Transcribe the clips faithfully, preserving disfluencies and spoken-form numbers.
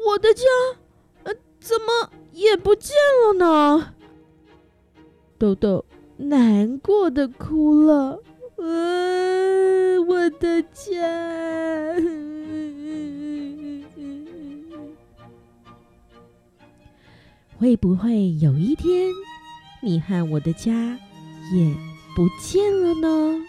我的家，呃，怎么也不见了呢？豆豆难过的哭了，呃，我的家。会不会有一天，你和我的家也不见了呢？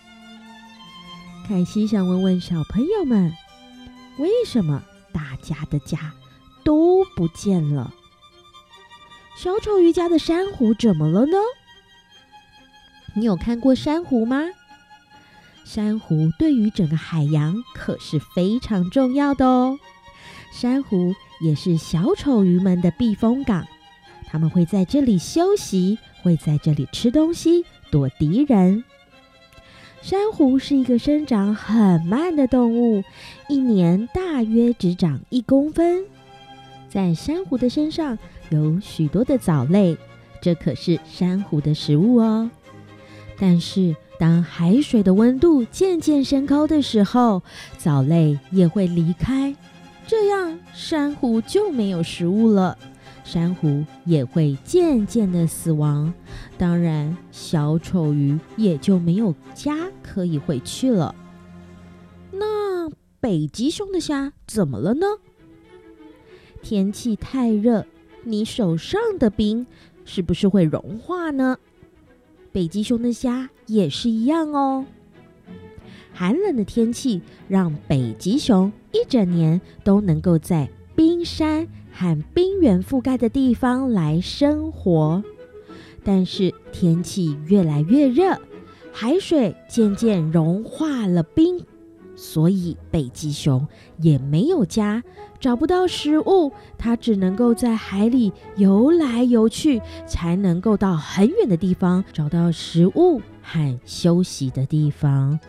凯西想问问小朋友们，为什么大家的家都不见了？小丑鱼家的珊瑚怎么了呢？你有看过珊瑚吗？珊瑚对于整个海洋可是非常重要的哦。珊瑚也是小丑鱼们的避风港，它们会在这里休息，会在这里吃东西，躲敌人。珊瑚是一个生长很慢的动物，一年大约只长一公分。在珊瑚的身上有许多的藻类，这可是珊瑚的食物哦。但是当海水的温度渐渐升高的时候，藻类也会离开，这样珊瑚就没有食物了，珊瑚也会渐渐的死亡，当然小丑鱼也就没有家可以回去了。那北极熊的虾怎么了呢？天气太热，你手上的冰是不是会融化呢？北极熊的虾也是一样哦。寒冷的天气让北极熊一整年都能够在冰山和冰原覆盖的地方来生活，但是天气越来越热，海水渐渐融化了冰，所以北极熊也没有家，找不到食物，它只能够在海里游来游去，才能够到很远的地方找到食物和休息的地方。